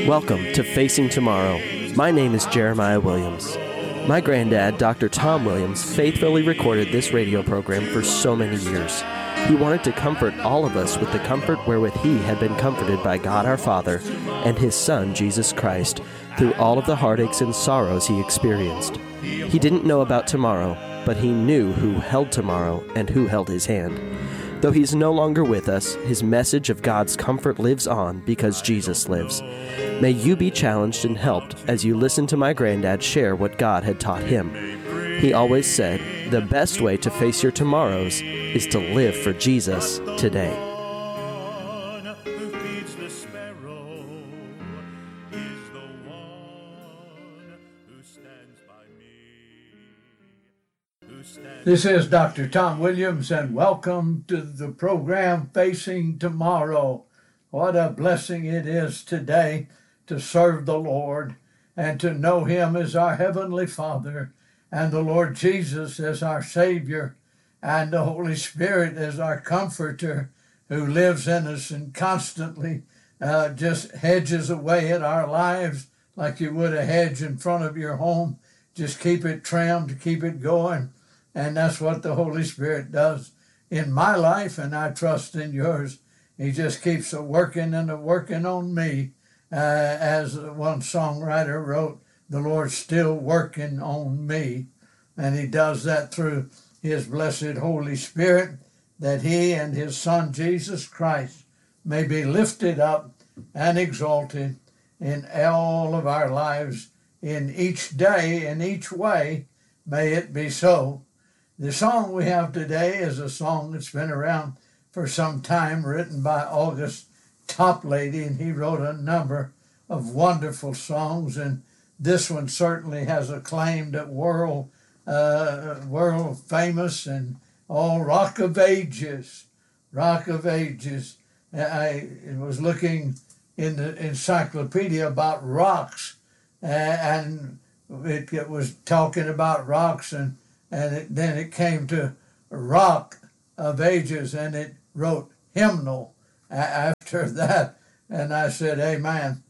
Welcome to Facing Tomorrow. My name is Jeremiah Williams. My granddad, Dr. Tom Williams, faithfully recorded this radio program for so many years. He wanted to comfort all of us with the comfort wherewith he had been comforted by God our Father and his Son, Jesus Christ, through all of the heartaches and sorrows he experienced. He didn't know about tomorrow, but he knew who held tomorrow and who held his hand. Though he's no longer with us, his message of God's comfort lives on because Jesus lives. May you be challenged and helped as you listen to my granddad share what God had taught him. He always said, the best way to face your tomorrows is to live for Jesus today. This is Dr. Tom Williams, and welcome to the program Facing Tomorrow. What a blessing it is today to serve the Lord and to know Him as our Heavenly Father and the Lord Jesus as our Savior and the Holy Spirit as our Comforter who lives in us and constantly just hedges away at our lives like you would a hedge in front of your home. Just keep it trimmed, keep it going. And that's what the Holy Spirit does in my life, and I trust in yours. He just keeps working and working on me. As one songwriter wrote, the Lord's still working on me. And he does that through his blessed Holy Spirit, that he and his Son, Jesus Christ, may be lifted up and exalted in all of our lives, in each day, in each way. May it be so. The song we have today is a song that's been around for some time, written by August Toplady, and he wrote a number of wonderful songs, and this one certainly has acclaimed at world famous and all Rock of Ages. Rock of Ages. I was looking in the encyclopedia about rocks, and it was talking about rocks, and then it came to Rock of Ages, and it wrote hymnal after that. And I said, amen.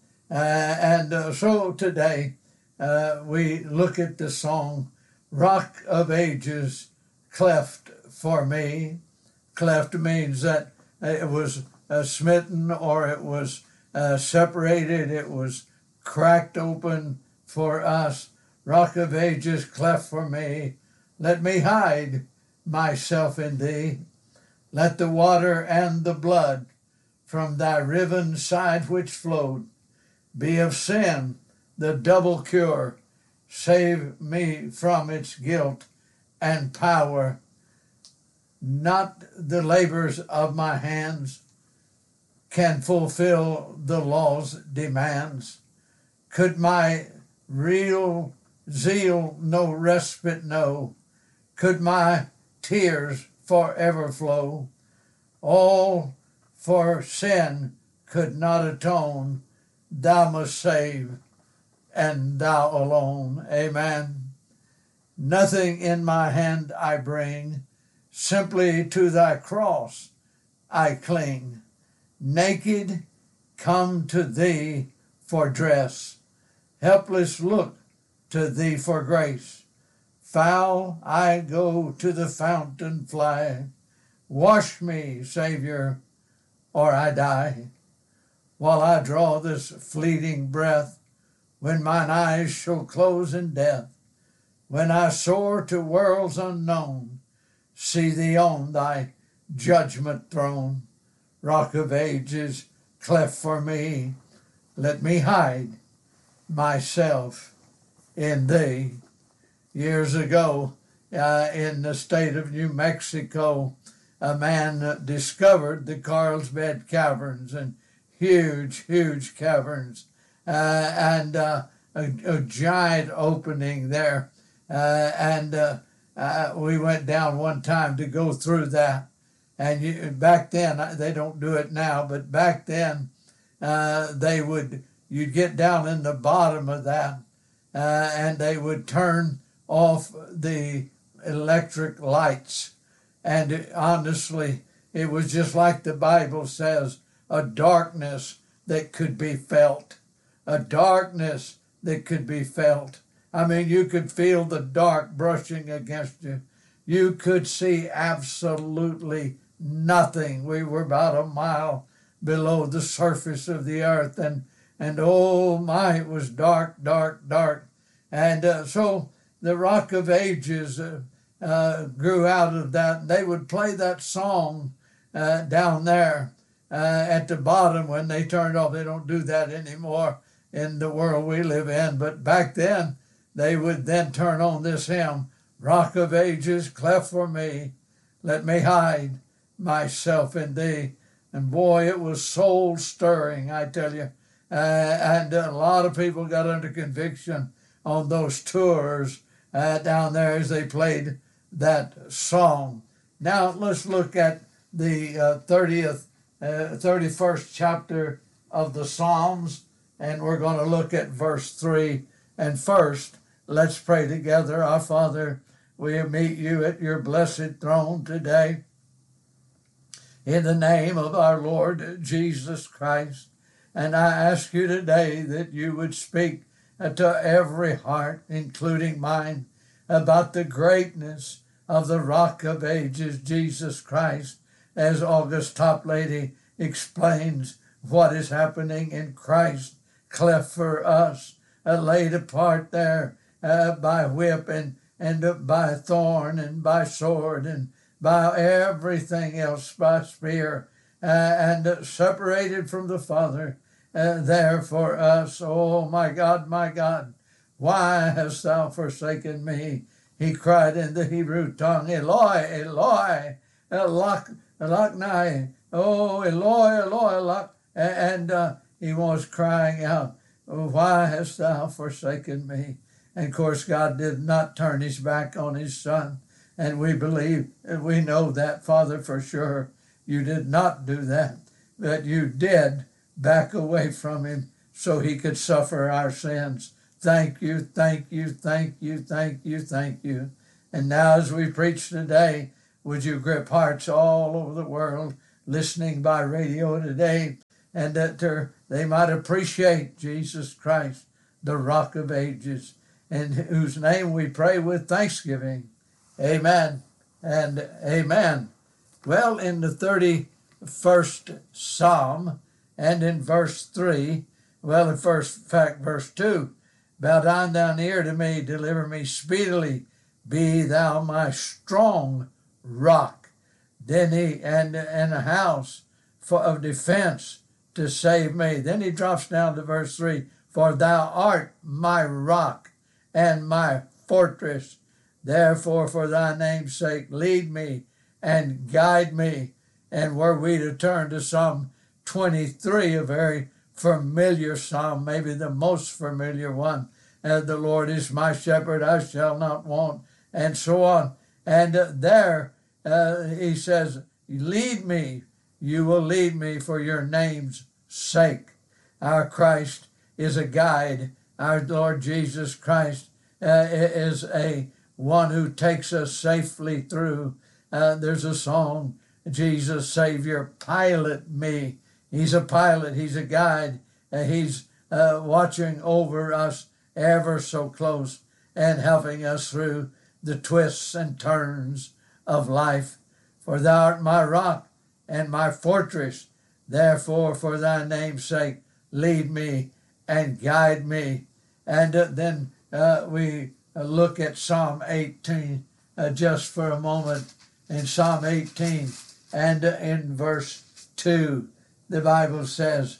So today we look at the song, Rock of Ages, cleft for me. Cleft means that it was smitten, or it was separated, it was cracked open for us. Rock of Ages, cleft for me. Let me hide myself in thee. Let the water and the blood from thy riven side which flowed be of sin the double cure. Save me from its guilt and power. Not the labors of my hands can fulfill the law's demands. Could my real zeal no respite know? Could my tears forever flow? All for sin could not atone. Thou must save, and thou alone. Amen. Nothing in my hand I bring, simply to thy cross I cling. Naked, come to thee for dress. Helpless, look to thee for grace. Foul, I go to the fountain fly. Wash me, Savior, or I die. While I draw this fleeting breath, when mine eyes shall close in death, when I soar to worlds unknown, see thee on thy judgment throne. Rock of Ages, cleft for me, let me hide myself in thee. Years ago, in the state of New Mexico, a man discovered the Carlsbad Caverns, and huge caverns, and a giant opening there. We went down one time to go through that. And back then, they don't do it now, but back then, you'd get down in the bottom of that, and they would turn off the electric lights. And honestly, it was just like the Bible says, a darkness that could be felt. a darkness that could be felt. I mean, you could feel the dark brushing against you. You could see absolutely nothing. We were about a mile below the surface of the earth, and oh my, it was dark, dark, dark. And so the Rock of Ages grew out of that. They would play that song down there at the bottom when they turned off. They don't do that anymore in the world we live in, but back then they would then turn on this hymn, Rock of Ages, cleft for me, let me hide myself in thee. And boy, it was soul stirring, I tell you. And a lot of people got under conviction on those tours down there as they played that song. Now let's look at the 31st chapter of the Psalms, and we're going to look at verse 3. And first, let's pray together. Our Father, we meet you at your blessed throne today. In the name of our Lord Jesus Christ. And I ask you today that you would speak to every heart, including mine, about the greatness of the Rock of Ages, Jesus Christ, as August Toplady explains what is happening in Christ, cleft for us, laid apart there by whip and by thorn and by sword and by everything else, by spear, and separated from the Father there for us. Oh, my God, why hast thou forsaken me? He cried in the Hebrew tongue, Eloi, Eloi, elaknai. Oh, Eloi, Eloi, elak. And he was crying out, why hast thou forsaken me? And of course, God did not turn his back on his Son. And we believe, and we know that, Father, for sure. You did not do that, but you did back away from him so he could suffer our sins. Thank you, thank you, thank you, thank you, thank you. And now as we preach today, would you grip hearts all over the world listening by radio today, and that they might appreciate Jesus Christ, the Rock of Ages, in whose name we pray with thanksgiving. Amen and amen. Well, in the 31st Psalm and in verse 3, well, in verse 2, bow down thine ear to me, deliver me speedily, be thou my strong rock. Then and a house of defense to save me. Then he drops down to verse 3, for thou art my rock and my fortress. Therefore, for thy name's sake, lead me and guide me. And were we to turn to Psalm 23, a very familiar psalm, maybe the most familiar one, the Lord is my shepherd, I shall not want, and so on. And there he says, lead me, you will lead me for your name's sake. Our Christ is a guide. Our Lord Jesus Christ is a one who takes us safely through. There's a song, Jesus Savior, pilot me. He's a pilot, he's a guide. He's watching over us ever so close and helping us through the twists and turns of life. For thou art my rock and my fortress. Therefore, for thy name's sake, lead me and guide me. And then we look at Psalm 18 just for a moment. In Psalm 18 and in verse 2, the Bible says,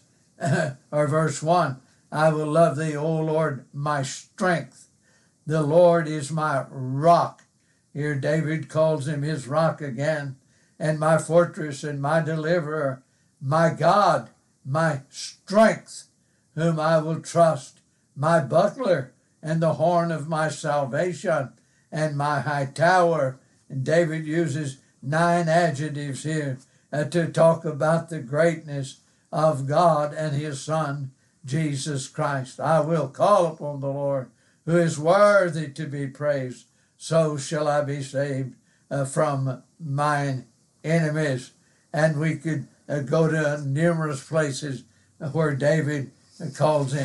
or verse 1, I will love thee, O Lord, my strength. The Lord is my rock. Here David calls him his rock again, and my fortress and my deliverer, my God, my strength, whom I will trust, my buckler and the horn of my salvation, and my high tower. And David uses 9 adjectives here to talk about the greatness of God and his Son, Jesus Christ. I will call upon the Lord, who is worthy to be praised. So shall I be saved from mine enemies. And we could go to numerous places where David calls him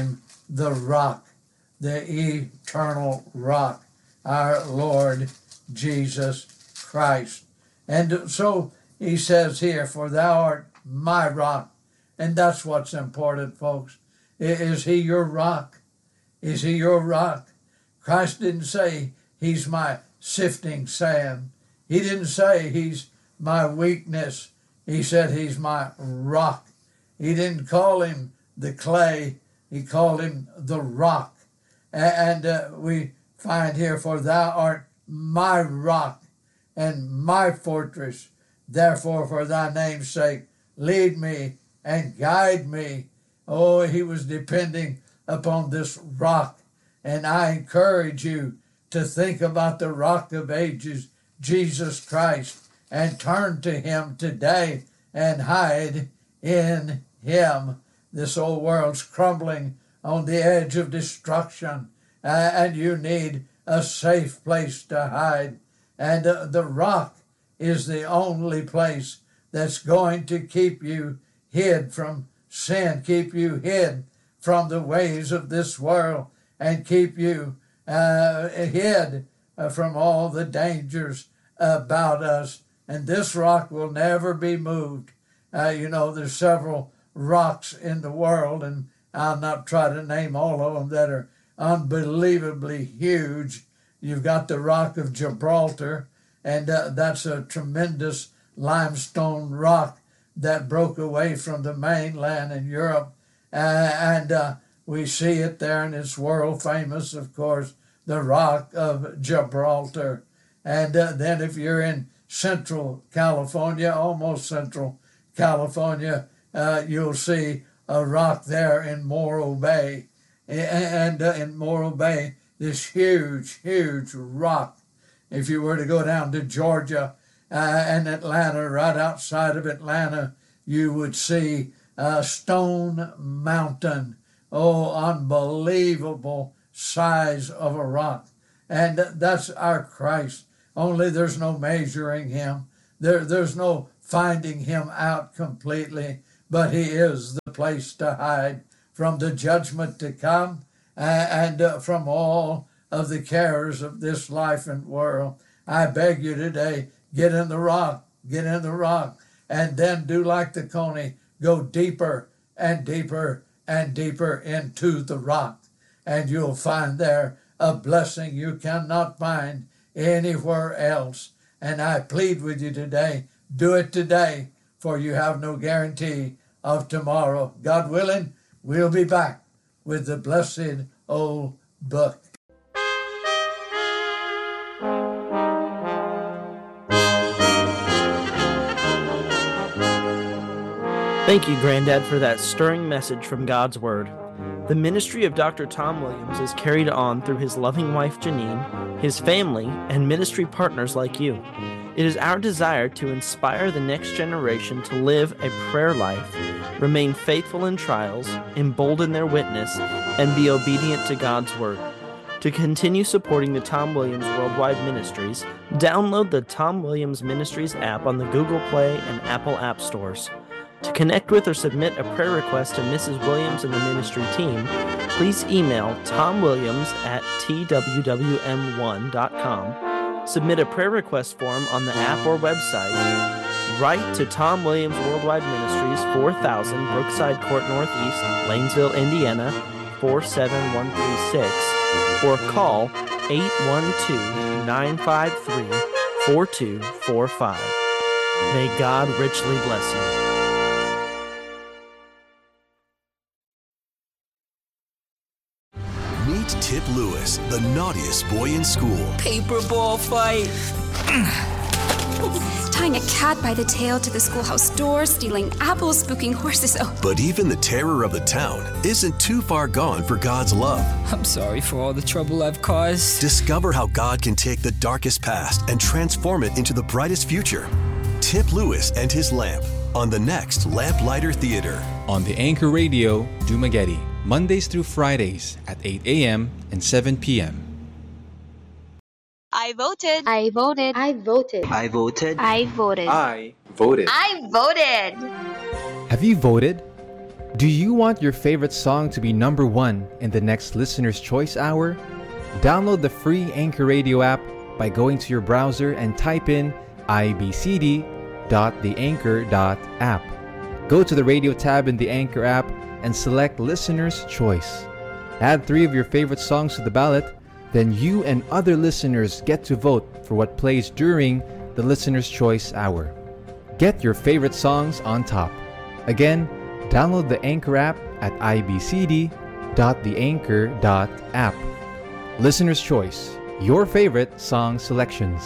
the rock, the eternal rock, our Lord Jesus Christ. And so he says here, for thou art my rock. And that's what's important, folks. Is he your rock? Is he your rock? Christ didn't say he's my sifting sand. He didn't say he's my weakness. He said he's my rock. He didn't call him the clay. He called him the rock. And we find here, for thou art my rock and my fortress. Therefore, for thy name's sake, lead me and guide me. Oh, he was depending upon this rock. And I encourage you to think about the rock of ages, Jesus Christ, and turn to him today and hide in him. This old world's crumbling on the edge of destruction, and you need a safe place to hide. And the rock is the only place that's going to keep you hid from sin, keep you hid from the ways of this world, and keep you hid from all the dangers about us. And this rock will never be moved. There's several rocks in the world, and I'll not try to name all of them, that are unbelievably huge. You've got the Rock of Gibraltar, and that's a tremendous limestone rock that broke away from the mainland in Europe. And we see it there, and it's world famous, of course, the Rock of Gibraltar. And then if you're in Central California, almost Central California, you'll see a rock there in Morro Bay. And in Morro Bay, this huge, huge rock. If you were to go down to Georgia and Atlanta, right outside of Atlanta, you would see Stone Mountain. Oh, unbelievable size of a rock. And that's our Christ. Only there's no measuring him. There's no finding him out completely, but he is the place to hide from the judgment to come and from all of the cares of this life and world. I beg you today, get in the rock, and then do like the Coney, go deeper and deeper and deeper into the rock, and you'll find there a blessing you cannot find anywhere else. And I plead with you today, do it today, for you have no guarantee of tomorrow. God willing, we'll be back with the blessed old book. Thank you, Granddad, for that stirring message from God's Word. The ministry of Dr. Tom Williams is carried on through his loving wife, Janine, his family, and ministry partners like you. It is our desire to inspire the next generation to live a prayer life, remain faithful in trials, embolden their witness, and be obedient to God's Word. To continue supporting the Tom Williams Worldwide Ministries, download the Tom Williams Ministries app on the Google Play and Apple App Stores. To connect with or submit a prayer request to Mrs. Williams and the ministry team, please email tomwilliams@twwm1.com, submit a prayer request form on the app or website, write to Tom Williams Worldwide Ministries, 4000 Brookside Court Northeast, Lanesville, Indiana, 47136, or call 812-953-4245. May God richly bless you. Meet Tip Lewis, the naughtiest boy in school. Paper ball fight. Tying a cat by the tail to the schoolhouse door, stealing apples, spooking horses. Oh. But even the terror of the town isn't too far gone for God's love. I'm sorry for all the trouble I've caused. Discover how God can take the darkest past and transform it into the brightest future. Tip Lewis and His Lamp on the next Lamplighter Theater. On the Anchor Radio, Dumaguete, Mondays through Fridays at 8 a.m. and 7 p.m. I voted. I voted. I voted. I voted. I voted. I voted. I voted. Have you voted? Do you want your favorite song to be number one in the next Listener's Choice Hour? Download the free Anchor Radio app by going to your browser and type in ibcd.theanchor.app. Go to the radio tab in the Anchor app and select Listener's Choice. Add 3 of your favorite songs to the ballot, then you and other listeners get to vote for what plays during the Listener's Choice Hour. Get your favorite songs on top. Again, download the Anchor app at ibcd.theanchor.app. Listener's Choice, your favorite song selections.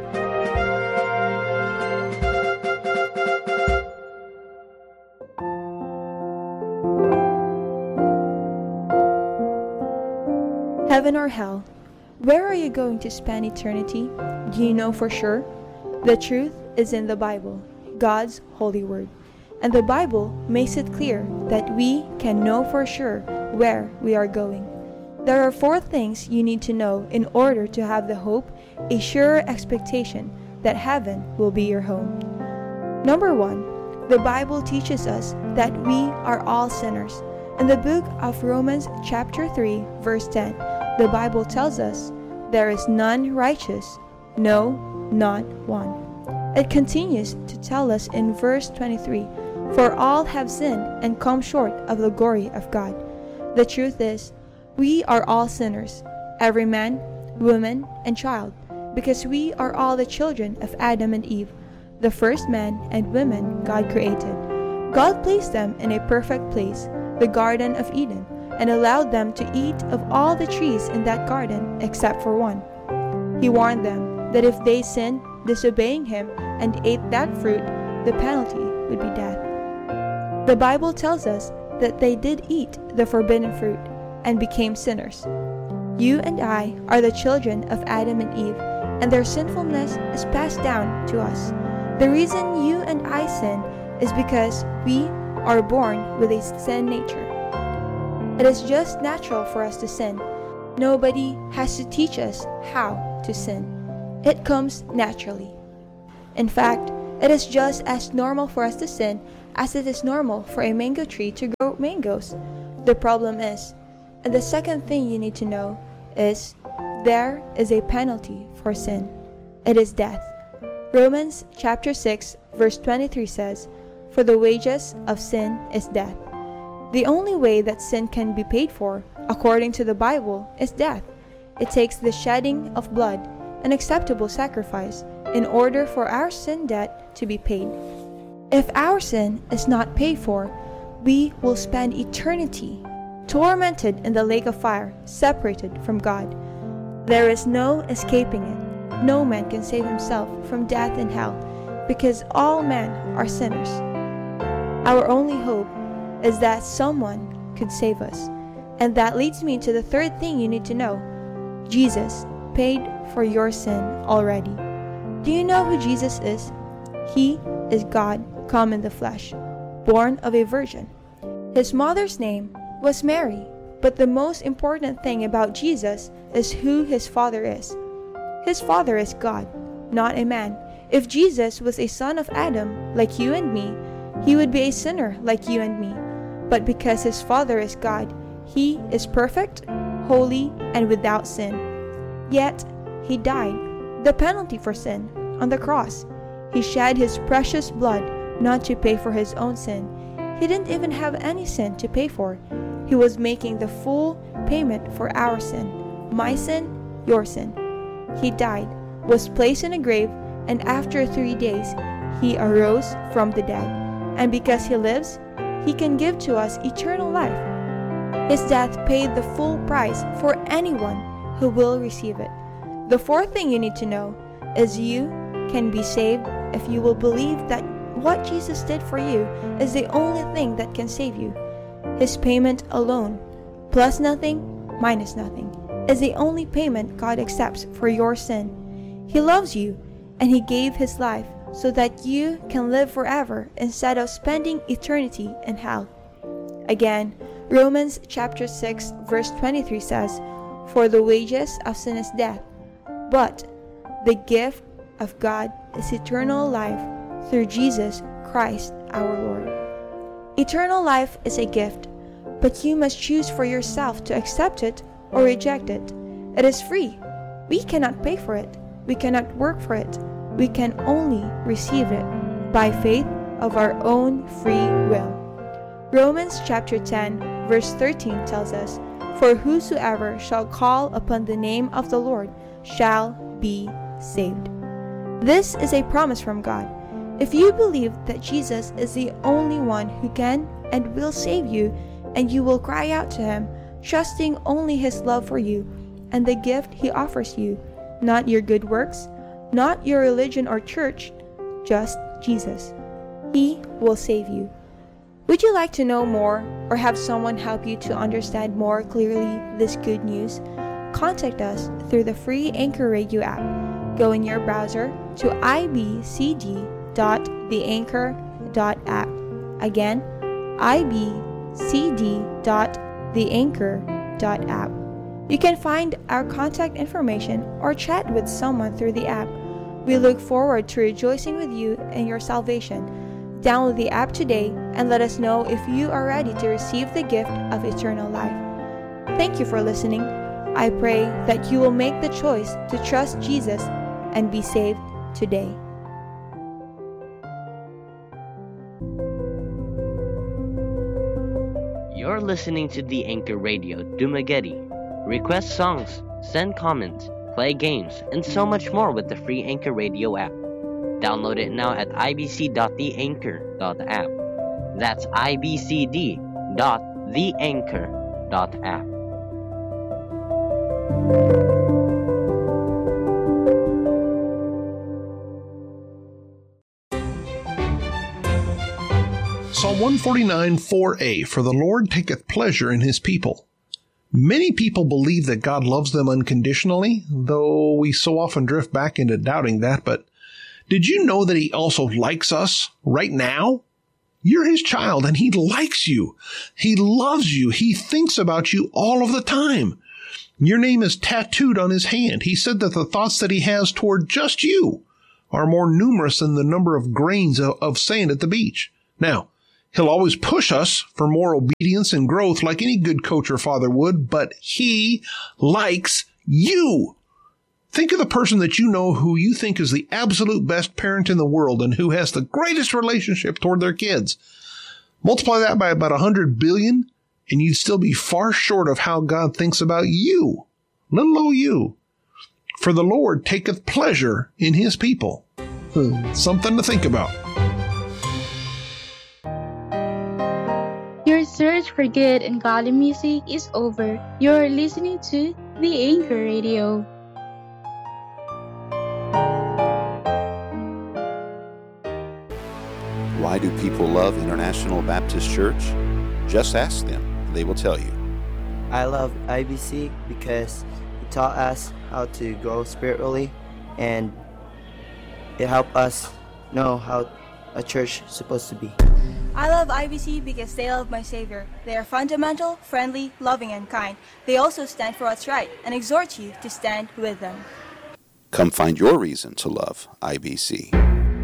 Heaven or hell? Where are you going to spend eternity? Do you know for sure? The truth is in the Bible, God's holy word. And the Bible makes it clear that we can know for sure where we are going. There are 4 things you need to know in order to have the hope, a sure expectation that heaven will be your home. Number 1, the Bible teaches us that we are all sinners. In the book of Romans chapter 3, verse 10, the Bible tells us, "There is none righteous, no, not one." It continues to tell us in verse 23, "For all have sinned and come short of the glory of God." The truth is, we are all sinners, every man, woman, and child, because we are all the children of Adam and Eve, the first man and woman God created. God placed them in a perfect place, the Garden of Eden, and allowed them to eat of all the trees in that garden except for one. He warned them that if they sinned, disobeying Him, and ate that fruit, the penalty would be death. The Bible tells us that they did eat the forbidden fruit and became sinners. You and I are the children of Adam and Eve, and their sinfulness is passed down to us. The reason you and I sin is because we are born with a sin nature. It is just natural for us to sin. Nobody has to teach us how to sin. It comes naturally. In fact, it is just as normal for us to sin as it is normal for a mango tree to grow mangoes. The problem is, and the second thing you need to know is, there is a penalty for sin. It is death. Romans chapter 6 verse 23 says, "For the wages of sin is death." The only way that sin can be paid for, according to the Bible, is death. It takes the shedding of blood, an acceptable sacrifice, in order for our sin debt to be paid. If our sin is not paid for, we will spend eternity tormented in the lake of fire, separated from God. There is no escaping it. No man can save himself from death and hell, because all men are sinners. Our only hope is that someone could save us. And that leads me to the third thing you need to know. Jesus paid for your sin already. Do you know who Jesus is? He is God come in the flesh, born of a virgin. His mother's name was Mary, but the most important thing about Jesus is who his father is. His father is God, not a man. If Jesus was a son of Adam, like you and me, he would be a sinner like you and me. But because his father is God, he is perfect, holy, and without sin. Yet, he died, the penalty for sin, on the cross. He shed his precious blood not to pay for his own sin. He didn't even have any sin to pay for. He was making the full payment for our sin, my sin, your sin. He died, was placed in a grave, and after 3 days, he arose from the dead. And because he lives, he can give to us eternal life. His death paid the full price for anyone who will receive it. The fourth thing you need to know is you can be saved if you will believe that what Jesus did for you is the only thing that can save you. His payment alone, plus nothing, minus nothing, is the only payment God accepts for your sin. He loves you, and He gave His life so that you can live forever instead of spending eternity in hell. Again, Romans chapter 6 verse 23 says, "For the wages of sin is death, but the gift of God is eternal life through Jesus Christ our Lord." Eternal life is a gift, but you must choose for yourself to accept it or reject it. It is free. We cannot pay for it. We cannot work for it. We can only receive it by faith of our own free will. Romans chapter 10 verse 13 tells us, "For whosoever shall call upon the name of the Lord shall be saved." This is a promise from God. If you believe that Jesus is the only one who can and will save you, and you will cry out to Him, trusting only His love for you and the gift He offers you, not your good works, not your religion or church, just Jesus, He will save you. Would you like to know more or have someone help you to understand more clearly this good news? Contact us through the free Anchor Radio app. Go in your browser to ibcd.theanchor.app. Again, ibcd.theanchor.app. You can find our contact information or chat with someone through the app. We look forward to rejoicing with you in your salvation. Download the app today and let us know if you are ready to receive the gift of eternal life. Thank you for listening. I pray that you will make the choice to trust Jesus and be saved today. You're listening to the Anchor Radio Dumaguete. Request songs, send comments, play games, and so much more with the free Anchor Radio app. Download it now at ibc.theanchor.app. That's ibcd.theanchor.app. Psalm 149, 4a, "For the Lord taketh pleasure in his people." Many people believe that God loves them unconditionally, though we so often drift back into doubting that. But did you know that he also likes us right now? You're his child, and he likes you. He loves you. He thinks about you all of the time. Your name is tattooed on his hand. He said that the thoughts that he has toward just you are more numerous than the number of grains of sand at the beach. Now, he'll always push us for more obedience and growth like any good coach or father would, but he likes you. Think of the person that you know who you think is the absolute best parent in the world and who has the greatest relationship toward their kids. Multiply that by about 100 billion, and you'd still be far short of how God thinks about you, little old you. For the Lord taketh pleasure in his people. Something to think about. Your search for good and godly music is over. You're listening to the Anchor Radio. Why do people love International Baptist Church? Just ask them. They will tell you. I love IBC because it taught us how to grow spiritually, and it helped us know how a church is supposed to be. I love IBC because they love my Savior. They are fundamental, friendly, loving, and kind. They also stand for what's right and exhort you to stand with them. Come find your reason to love IBC.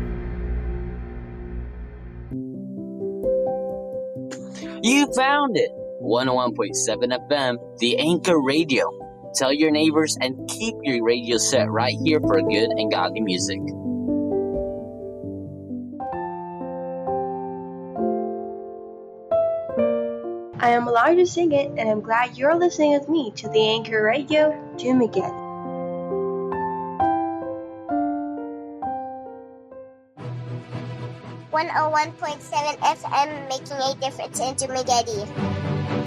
You found it! 101.7 FM, the Anchor Radio. Tell your neighbors and keep your radio set right here for good and godly music. I am allowed to sing it, and I'm glad you're listening with me to the Anchor Radio Dumaguete. .7 FM, making a difference in Dumaguete.